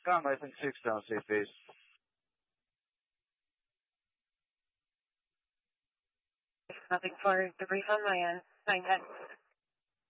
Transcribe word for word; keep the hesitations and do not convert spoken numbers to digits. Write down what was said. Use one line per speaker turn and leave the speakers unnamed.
Come, I think six down, safe base.
Nothing for the brief on my end. nine ten.